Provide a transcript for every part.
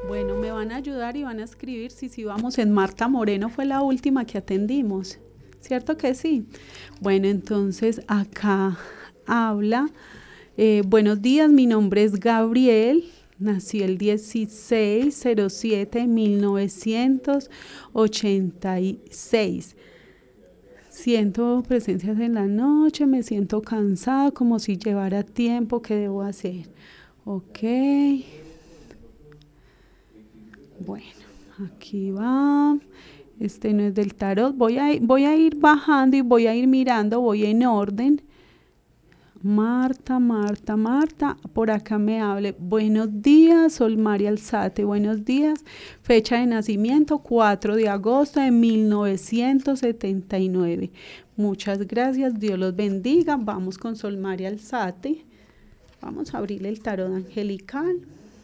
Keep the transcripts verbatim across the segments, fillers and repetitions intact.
Bueno, me van a ayudar y van a escribir si sí vamos en Marta Moreno, fue la última que atendimos, ¿cierto que sí? Bueno, entonces acá habla. Eh, buenos días, mi nombre es Gabriel, nací el dieciséis cero siete de mil novecientos ochenta y seis. Siento presencias en la noche, me siento cansada, como si llevara tiempo. ¿Qué debo hacer? Ok. Bueno, aquí va. Este no es del tarot. Voy a, voy a ir bajando y voy a ir mirando, voy en orden. Marta, Marta, Marta, por acá me hable. Buenos días, Sol María Alzate, buenos días. Fecha de nacimiento, cuatro de agosto de mil novecientos setenta y nueve. Muchas gracias, Dios los bendiga. Vamos con Sol María Alzate. Vamos a abrirle el tarot angelical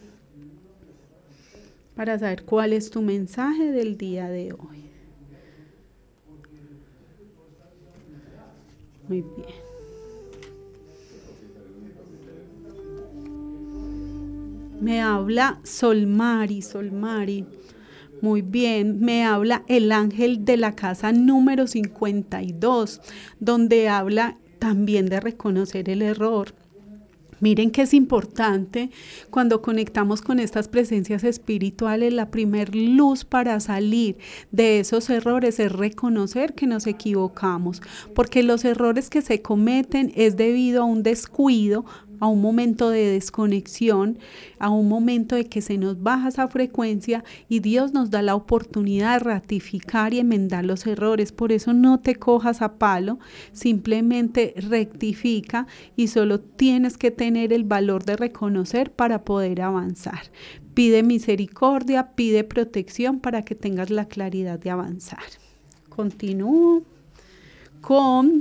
para saber cuál es tu mensaje del día de hoy. Muy bien. Me habla Solmari, Solmari. Muy bien, me habla el ángel de la casa número cincuenta y dos, donde habla también de reconocer el error. Miren que es importante cuando conectamos con estas presencias espirituales, la primer luz para salir de esos errores es reconocer que nos equivocamos, porque los errores que se cometen es debido a un descuido, a un momento de desconexión, a un momento de que se nos baja esa frecuencia y Dios nos da la oportunidad de ratificar y enmendar los errores. Por eso no te cojas a palo, simplemente rectifica y solo tienes que tener el valor de reconocer para poder avanzar. Pide misericordia, pide protección para que tengas la claridad de avanzar. Continúo con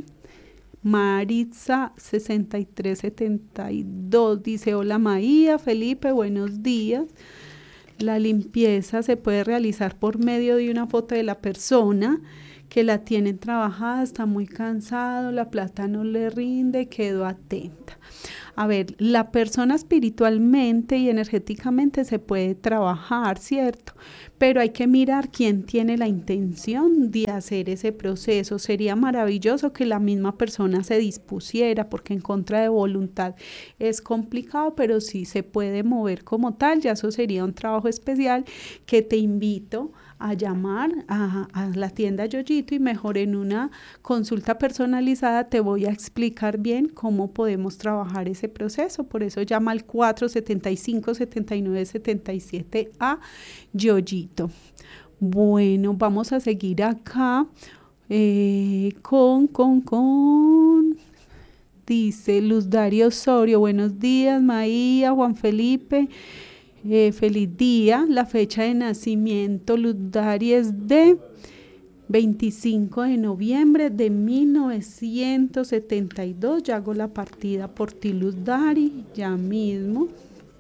Maritza sesenta y tres setenta y dos. Dice: hola Maía, Felipe, buenos días. La limpieza se puede realizar por medio de una foto de la persona que la tienen trabajada, está muy cansado, la plata no le rinde, quedo atenta. A ver, la persona espiritualmente y energéticamente se puede trabajar, ¿cierto? Pero hay que mirar quién tiene la intención de hacer ese proceso. Sería maravilloso que la misma persona se dispusiera, porque en contra de voluntad es complicado, pero sí se puede mover como tal. Ya eso sería un trabajo especial que te invito a llamar a, a la tienda Yoyito, y mejor en una consulta personalizada te voy a explicar bien cómo podemos trabajar ese proceso. Por eso llama al cuatro setenta y cinco setenta y nueve setenta y siete a Yoyito. Bueno, vamos a seguir acá eh, con, con, con... Dice Luz Dario Osorio: buenos días, Maía, Juan Felipe. Eh, feliz día. La fecha de nacimiento, Luz Dari, es de veinticinco de noviembre de mil novecientos setenta y dos. Ya hago la partida por ti, Luz Dari, ya mismo.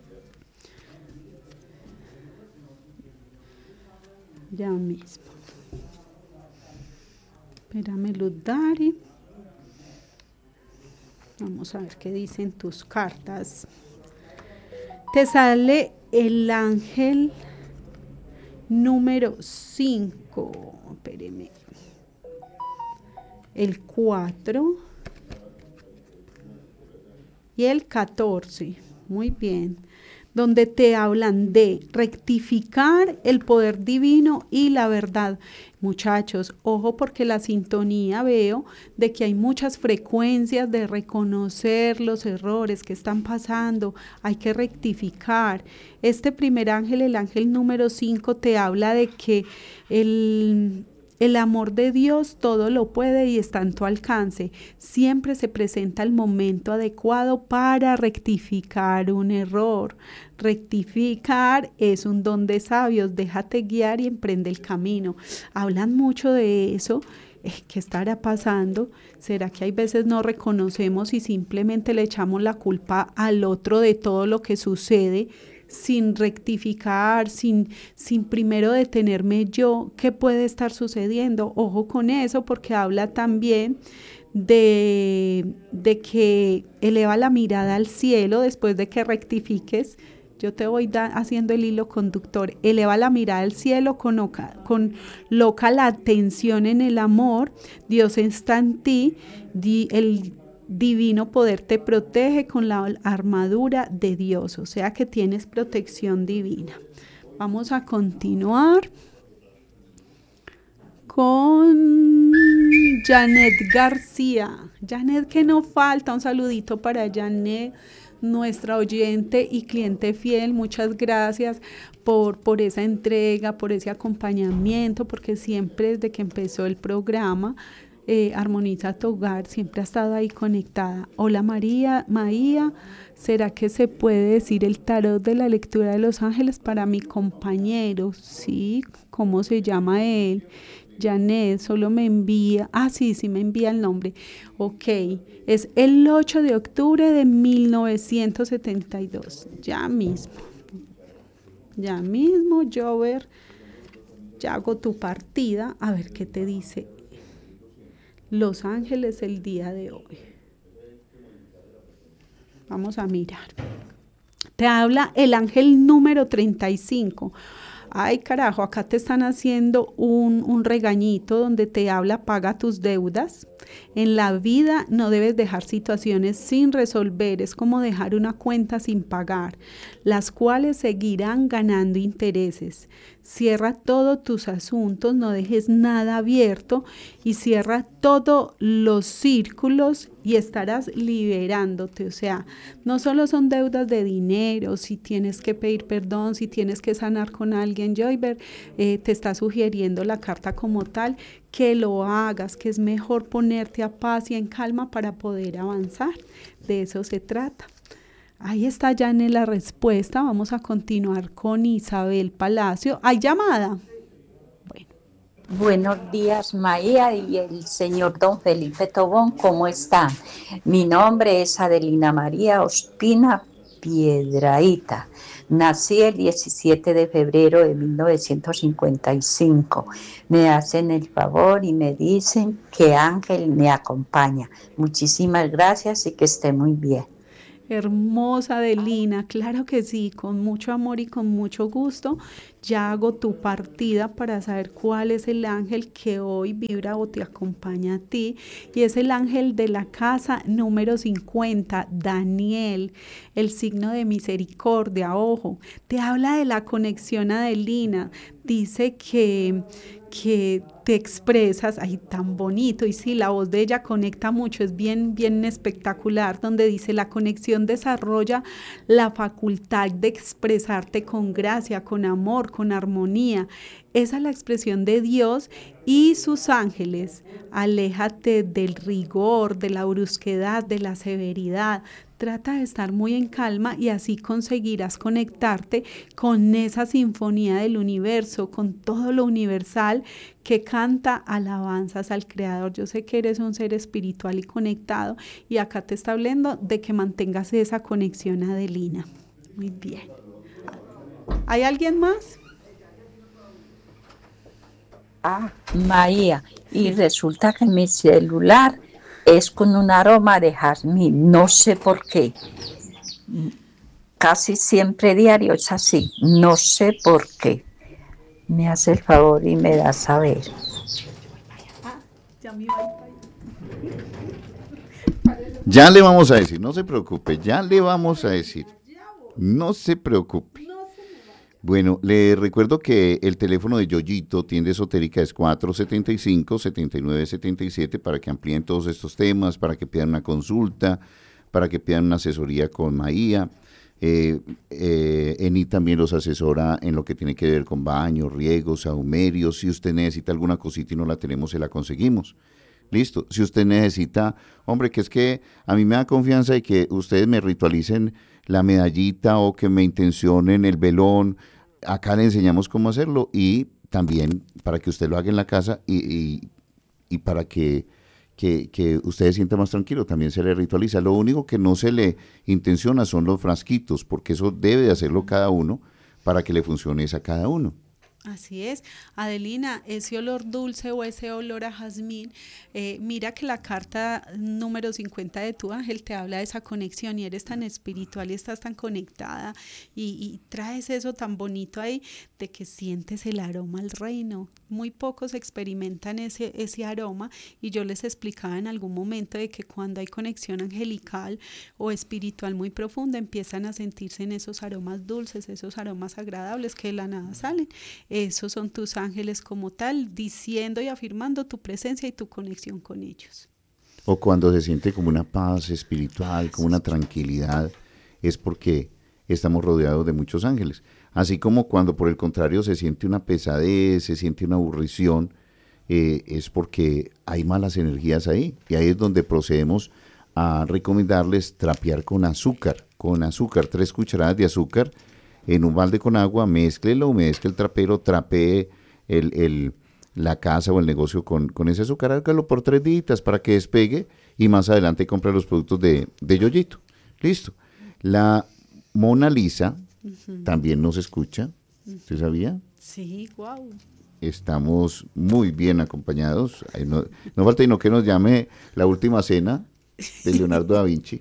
Ya mismo. Espérame, Luz Dari. Vamos a ver qué dicen tus cartas. Te sale el ángel número cinco, espéreme, el cuatro y el catorce, muy bien, donde te hablan de rectificar el poder divino y la verdad. Muchachos, ojo, porque la sintonía veo de que hay muchas frecuencias de reconocer los errores que están pasando, hay que rectificar. Este primer ángel, el ángel número cinco, te habla de que el... El amor de Dios todo lo puede y está en tu alcance. Siempre se presenta el momento adecuado para rectificar un error. Rectificar es un don de sabios. Déjate guiar y emprende el camino. Hablan mucho de eso. ¿Qué estará pasando? ¿Será que hay veces no reconocemos y simplemente le echamos la culpa al otro de todo lo que sucede, sin rectificar, sin, sin primero detenerme yo? ¿Qué puede estar sucediendo? Ojo con eso, porque habla también de, de que eleva la mirada al cielo después de que rectifiques Yo te voy da, haciendo el hilo conductor. Eleva la mirada al cielo, coloca, coloca la atención en el amor. Dios está en ti. Di, el divino poder te protege con la armadura de Dios. O sea que tienes protección divina. Vamos a continuar con Janet García. Janet, que no falta. Un saludito para Janet, nuestra oyente y cliente fiel. Muchas gracias por, por esa entrega, por ese acompañamiento, porque siempre desde que empezó el programa eh, Armoniza tu Hogar, siempre ha estado ahí conectada. Hola María, Maía, ¿será que se puede decir el tarot de la lectura de los ángeles para mi compañero? Sí, ¿cómo se llama él? Janet, solo me envía, ah sí, sí me envía el nombre, ok, es el ocho de octubre de mil novecientos setenta y dos, ya mismo, ya mismo, Jover, ya hago tu partida, a ver qué te dice Los Ángeles el día de hoy. Vamos a mirar, te habla el ángel número treinta y cinco. Ay, carajo, acá te están haciendo un, un regañito donde te habla, paga tus deudas. En la vida no debes dejar situaciones sin resolver, es como dejar una cuenta sin pagar, las cuales seguirán ganando intereses. Cierra todos tus asuntos, no dejes nada abierto y cierra todos los círculos y estarás liberándote. O sea, no solo son deudas de dinero, si tienes que pedir perdón, si tienes que sanar con alguien, Joyver, eh, te está sugiriendo la carta como tal, que lo hagas, que es mejor ponerte a paz y en calma para poder avanzar. De eso se trata. Ahí está ya en la respuesta. Vamos a continuar con Isabel Palacio. ¿Hay llamada? Bueno. Buenos días, Maía y el señor don Felipe Tobón, ¿cómo están? Mi nombre es Adelina María Ospina Piedrahita. Nací el diecisiete de febrero de mil novecientos cincuenta y cinco. Me hacen el favor y me dicen que Ángel me acompaña. Muchísimas gracias y que esté muy bien. Hermosa Adelina, claro que sí, con mucho amor y con mucho gusto. Ya hago tu partida para saber cuál es el ángel que hoy vibra o te acompaña a ti. Y es el ángel de la casa número cincuenta, Daniel, el signo de misericordia. Ojo, te habla de la conexión, Adelina. Dice que, que te expresas, ay, tan bonito, y sí, la voz de ella conecta mucho, es bien, bien espectacular, donde dice la conexión desarrolla la facultad de expresarte con gracia, con amor, con armonía. Esa es la expresión de Dios y sus ángeles. Aléjate del rigor, de la brusquedad, de la severidad. Trata de estar muy en calma y así conseguirás conectarte con esa sinfonía del universo, con todo lo universal que canta alabanzas al Creador. Yo sé que eres un ser espiritual y conectado y acá te está hablando de que mantengas esa conexión, Adelina. Muy bien. ¿Hay alguien más? Ah, Maía, y resulta que mi celular es con un aroma de jazmín, no sé por qué. Casi siempre diario es así, no sé por qué. Me hace el favor y me da saber. Ya le vamos a decir, no se preocupe, ya le vamos a decir. No se preocupe. Bueno, le recuerdo que el teléfono de Yoyito, tienda esotérica, es cuatro setenta y cinco, setenta y nueve setenta y siete para que amplíen todos estos temas, para que pidan una consulta, para que pidan una asesoría con Maía. Eh, eh, Eni también los asesora en lo que tiene que ver con baños, riegos, sahumerios. Si usted necesita alguna cosita y no la tenemos, se la conseguimos. Listo. Si usted necesita, hombre, que es que a mí me da confianza y que ustedes me ritualicen la medallita o que me intencionen el velón, acá le enseñamos cómo hacerlo y también para que usted lo haga en la casa y, y, y para que, que, que usted se sienta más tranquilo, también se le ritualiza. Lo único que no se le intenciona son los frasquitos, porque eso debe de hacerlo cada uno para que le funcione esa a cada uno. Así es, Adelina, ese olor dulce o ese olor a jazmín, eh, mira que la carta número cincuenta de tu ángel te habla de esa conexión y eres tan espiritual y estás tan conectada y, y traes eso tan bonito ahí de que sientes el aroma al reino. Muy pocos experimentan ese, ese aroma y yo les explicaba en algún momento de que cuando hay conexión angelical o espiritual muy profunda empiezan a sentirse en esos aromas dulces, esos aromas agradables que de la nada salen. Esos son tus ángeles como tal, diciendo y afirmando tu presencia y tu conexión con ellos. O cuando se siente como una paz espiritual, como una tranquilidad, es porque estamos rodeados de muchos ángeles. Así como cuando por el contrario se siente una pesadez, se siente una aburrición, eh, es porque hay malas energías ahí. Y ahí es donde procedemos a recomendarles trapear con azúcar, con azúcar, tres cucharadas de azúcar, en un balde con agua, mézclelo, mezcle el trapero, trapee el, el, la casa o el negocio con, con ese azúcar, hágalo por tres días para que despegue y más adelante compre los productos de, de Yoyito. Listo. La Mona Lisa uh-huh. también nos escucha, ¿usted sabía? Sí, wow. Estamos muy bien acompañados. No, no falta sino que nos llame La Última Cena de Leonardo da Vinci.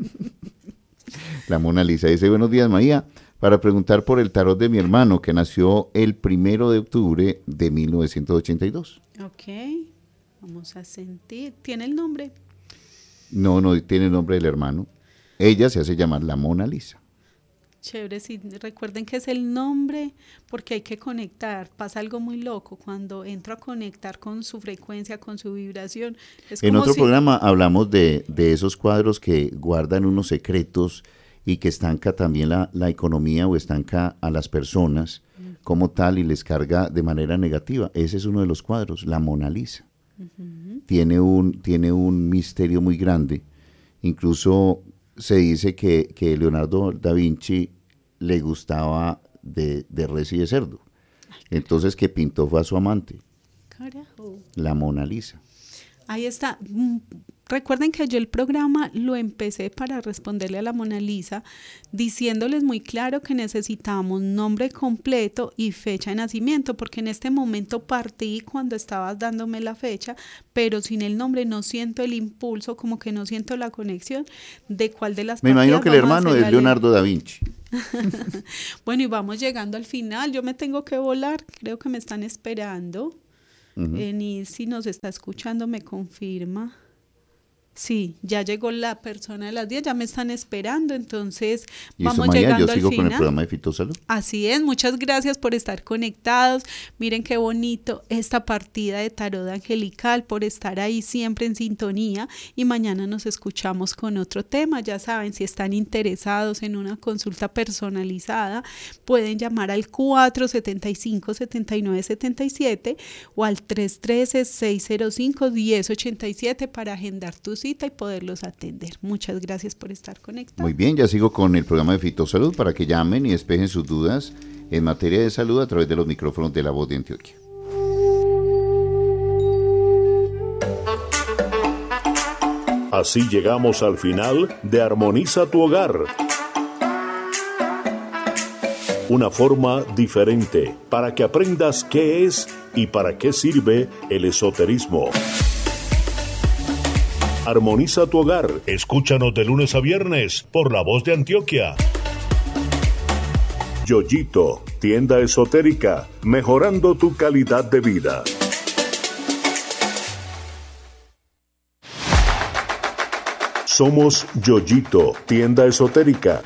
La Mona Lisa dice, buenos días, María. Para preguntar por el tarot de mi hermano, que nació el primero de octubre de mil novecientos ochenta y dos. Ok, vamos a sentir. ¿Tiene el nombre? No, no tiene el nombre del hermano. Ella se hace llamar la Mona Lisa. Chévere, sí, recuerden que es el nombre porque hay que conectar. Pasa algo muy loco cuando entro a conectar con su frecuencia, con su vibración. Es en como otro si... programa hablamos de, de esos cuadros que guardan unos secretos y que estanca también la, la economía o estanca a las personas uh-huh. como tal y les carga de manera negativa. Ese es uno de los cuadros, la Mona Lisa. Uh-huh. Tiene un, tiene un misterio muy grande. Incluso se dice que, que Leonardo da Vinci le gustaba de, de res y de cerdo. Entonces que pintó fue a su amante. Carajo. La Mona Lisa. Ahí está. Recuerden que yo el programa lo empecé para responderle a la Mona Lisa diciéndoles muy claro que necesitábamos nombre completo y fecha de nacimiento, porque en este momento partí cuando estabas dándome la fecha, pero sin el nombre no siento el impulso, como que no siento la conexión de cuál de las Me imagino que el hermano es Leonardo da Vinci. Bueno, y vamos llegando al final. Yo me tengo que volar, creo que me están esperando. Uh-huh. Eh, ni si nos está escuchando me confirma. Sí, ya llegó la persona de las diez, ya me están esperando, entonces y vamos eso, María, llegando yo sigo al con final. El programa de Fitosalud. Así es, muchas gracias por estar conectados. Miren qué bonito esta partida de tarot angelical, por estar ahí siempre en sintonía, y mañana nos escuchamos con otro tema. Ya saben, si están interesados en una consulta personalizada, pueden llamar al cuatro siete cinco, siete nueve siete siete o al tres uno tres, seis cero cinco, uno cero ocho siete para agendar tus cita y poderlos atender. Muchas gracias por estar conectados. Muy bien, ya sigo con el programa de Fitosalud para que llamen y despejen sus dudas en materia de salud a través de los micrófonos de La Voz de Antioquia. Así llegamos al final de Armoniza tu Hogar. Una forma diferente para que aprendas qué es y para qué sirve el esoterismo. Armoniza tu Hogar. Escúchanos de lunes a viernes por La Voz de Antioquia. Yoyito, tienda esotérica, mejorando tu calidad de vida. Somos Yoyito, tienda esotérica.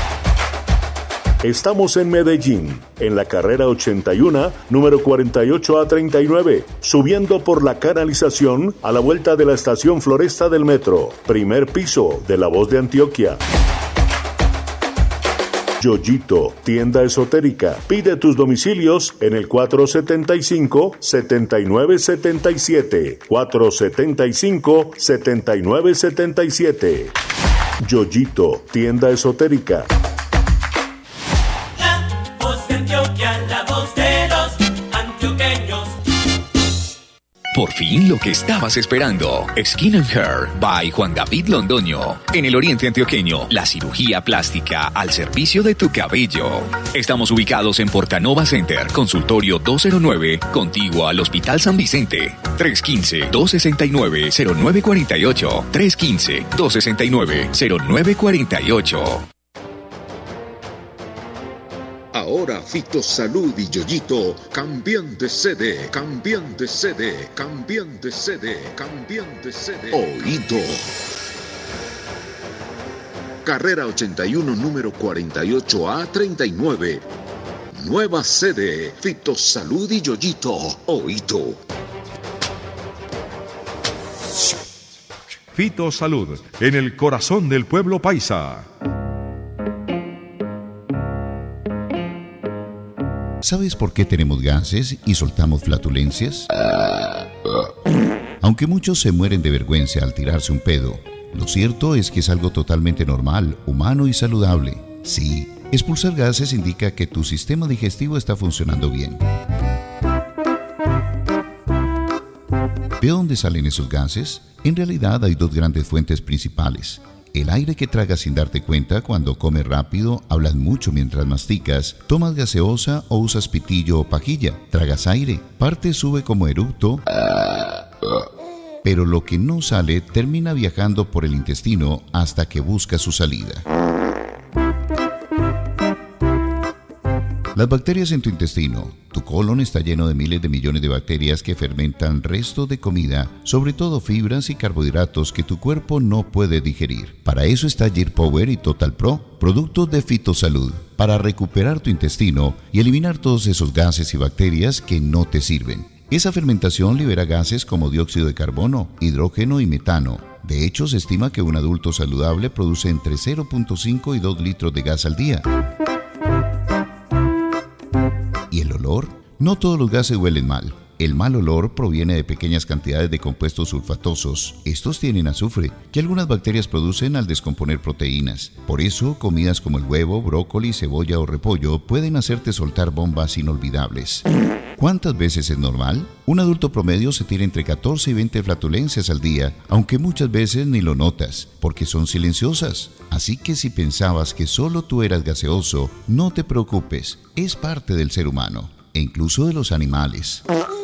Estamos en Medellín, en la carrera ochenta y uno, número cuarenta y ocho a treinta y nueve, subiendo por la canalización a la vuelta de la estación Floresta del Metro, primer piso de La Voz de Antioquia. Yoyito, tienda esotérica. Pide tus domicilios en el cuatro siete cinco, siete nueve siete siete, cuatro siete cinco, siete nueve siete siete. Yoyito, tienda esotérica. La voz de Antioquia, la voz de los antioqueños. Por fin lo que estabas esperando. Skin and Hair by Juan David Londoño. En el Oriente Antioqueño, la cirugía plástica al servicio de tu cabello. Estamos ubicados en Portanova Center, consultorio doscientos nueve, contiguo al Hospital San Vicente. tres uno cinco, dos seis nueve, cero nueve cuatro ocho. tres uno cinco, dos seis nueve, cero nueve cuatro ocho. Ahora Fitosalud y Yoyito cambian de sede, cambian de sede, cambian de sede, cambian de sede. Oído. Carrera ochenta y uno, número cuarenta y ocho A treinta y nueve. Nueva sede, Fitosalud y Yoyito. Oído. Fitosalud, en el corazón del pueblo paisa. ¿Sabes por qué tenemos gases y soltamos flatulencias? Aunque muchos se mueren de vergüenza al tirarse un pedo, lo cierto es que es algo totalmente normal, humano y saludable. Sí, expulsar gases indica que tu sistema digestivo está funcionando bien. ¿De dónde salen esos gases? En realidad hay dos grandes fuentes principales. El aire que tragas sin darte cuenta cuando comes rápido, hablas mucho mientras masticas, tomas gaseosa o usas pitillo o pajilla, tragas aire, parte sube como eructo, pero lo que no sale termina viajando por el intestino hasta que busca su salida. Las bacterias en tu intestino. Tu colon está lleno de miles de millones de bacterias que fermentan restos de comida, sobre todo fibras y carbohidratos que tu cuerpo no puede digerir. Para eso está Gear Power y Total Pro, productos de Fitosalud, para recuperar tu intestino y eliminar todos esos gases y bacterias que no te sirven. Esa fermentación libera gases como dióxido de carbono, hidrógeno y metano. De hecho, se estima que un adulto saludable produce entre cero punto cinco y dos litros de gas al día. ¿Y el olor? No todos los gases huelen mal. El mal olor proviene de pequeñas cantidades de compuestos sulfatosos. Estos tienen azufre, que algunas bacterias producen al descomponer proteínas. Por eso, comidas como el huevo, brócoli, cebolla o repollo pueden hacerte soltar bombas inolvidables. ¿Cuántas veces es normal? Un adulto promedio se tira entre catorce y veinte flatulencias al día, aunque muchas veces ni lo notas, porque son silenciosas. Así que si pensabas que solo tú eras gaseoso, no te preocupes, es parte del ser humano, e incluso de los animales.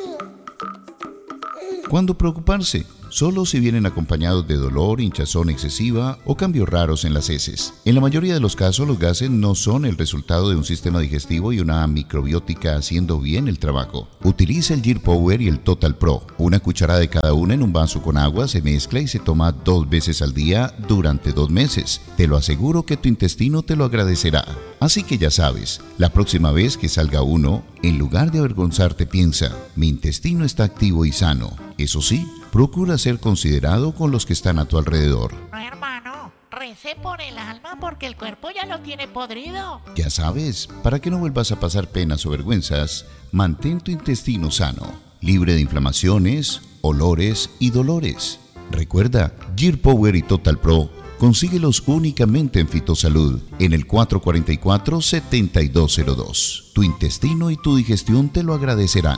¿Cuándo preocuparse? Solo si vienen acompañados de dolor, hinchazón excesiva o cambios raros en las heces. En la mayoría de los casos, los gases no son el resultado de un sistema digestivo y una microbiótica haciendo bien el trabajo. Utiliza el Gear Power y el Total Pro. Una cucharada de cada una en un vaso con agua se mezcla y se toma dos veces al día durante dos meses. Te lo aseguro que tu intestino te lo agradecerá. Así que ya sabes, la próxima vez que salga uno, en lugar de avergonzarte piensa, mi intestino está activo y sano. Eso sí, procura ser considerado con los que están a tu alrededor. No, hermano, recé por el alma porque el cuerpo ya lo tiene podrido. Ya sabes, para que no vuelvas a pasar penas o vergüenzas, mantén tu intestino sano, libre de inflamaciones, olores y dolores. Recuerda, Gear Power y Total Pro, consíguelos únicamente en Fitosalud, en el cuatro cuatro cuatro, siete dos cero dos. Tu intestino y tu digestión te lo agradecerán.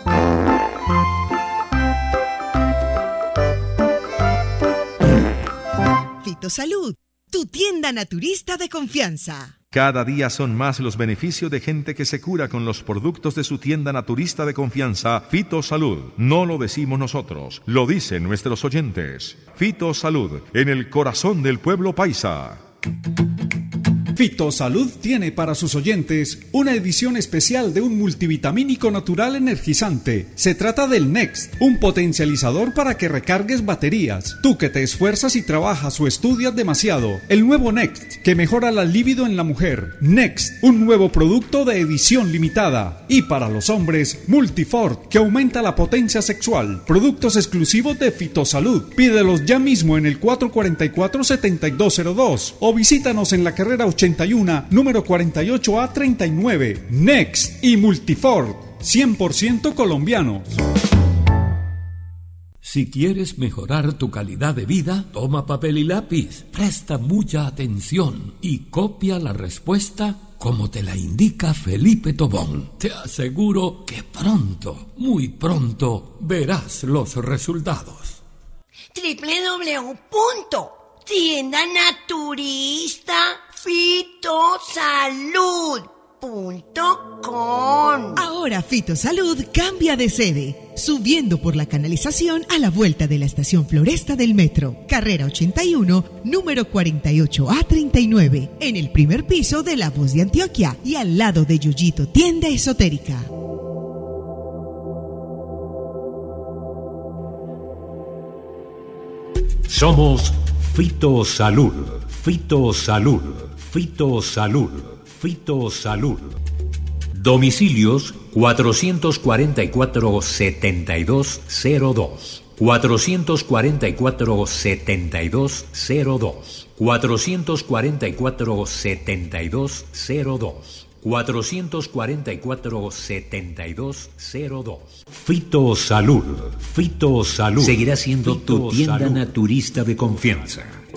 Fitosalud, tu tienda naturista de confianza. Cada día son más los beneficios de gente que se cura con los productos de su tienda naturista de confianza, Fitosalud. No lo decimos nosotros, lo dicen nuestros oyentes. Fitosalud, en el corazón del pueblo paisa. Fitosalud tiene para sus oyentes una edición especial de un multivitamínico natural energizante. Se trata del Next, un potencializador para que recargues baterías. Tú que te esfuerzas y trabajas o estudias demasiado. El nuevo Next, que mejora la libido en la mujer. Next, un nuevo producto de edición limitada. Y para los hombres, Multifort, que aumenta la potencia sexual. Productos exclusivos de Fitosalud. Pídelos ya mismo en el cuatro cuatro cuatro, siete dos cero dos o visítanos en la carrera ochenta y uno, número cuarenta y ocho A treinta y nueve. Next y Multifort, cien por ciento colombianos. Si quieres mejorar tu calidad de vida, toma papel y lápiz, presta mucha atención y copia la respuesta como te la indica Felipe Tobón. Te aseguro que pronto, muy pronto, verás los resultados. doble u doble u doble u punto tienda naturista fitosalud punto com. Ahora Fitosalud cambia de sede, subiendo por la canalización a la vuelta de la estación Floresta del Metro, carrera ochenta y uno, número cuarenta y ocho A treinta y nueve, en el primer piso de La Voz de Antioquia y al lado de Yoyito Tienda Esotérica. Somos Fitosalud, Fitosalud, Fitosalud, Fitosalud. Domicilios cuatrocientos cuarenta y cuatro, setenta y dos cero dos, cuatrocientos cuarenta y cuatro, setenta y dos cero dos, cuatrocientos cuarenta y cuatro, setenta y dos cero dos, cuatrocientos cuarenta y cuatro, setenta y dos cero dos. Fitosalud, Fitosalud. Seguirá siendo tu tienda naturista de confianza.